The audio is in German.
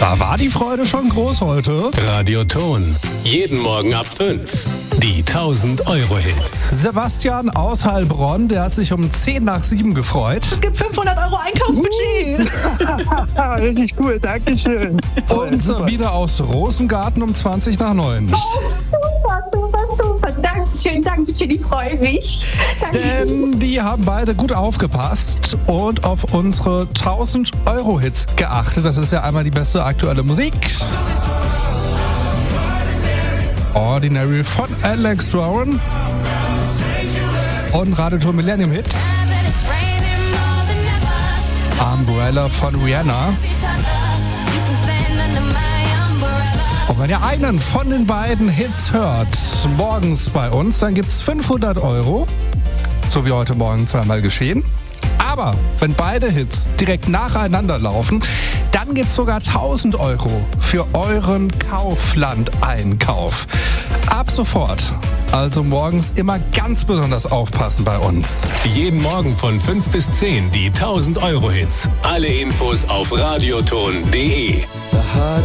Da war die Freude schon groß heute. Radioton. Jeden Morgen ab 5. Die 1000-Euro-Hits. Sebastian aus Heilbronn, der hat sich um 6:50 gefreut. Es gibt 500 Euro Einkaufsbudget. Richtig cool, dankeschön. Und Sabine aus Rosengarten um 8:20. Super. Dankeschön, ich freue mich. Denn die haben beide gut aufgepasst und auf unsere 1000-Euro-Hits geachtet. Das ist ja einmal die beste aktuelle Musik. Ordinary von Alex Warren und Radioton Millennium Hit. Umbrella von Rihanna. Und wenn ihr einen von den beiden Hits hört, morgens bei uns, dann gibt's 500 Euro. So wie heute Morgen zweimal geschehen. Aber wenn beide Hits direkt nacheinander laufen, dann gibt's sogar 1000 Euro für euren Kaufland-Einkauf. Ab sofort. Also morgens immer ganz besonders aufpassen bei uns. Jeden Morgen von 5 bis 10 die 1000-Euro-Hits. Alle Infos auf radioton.de.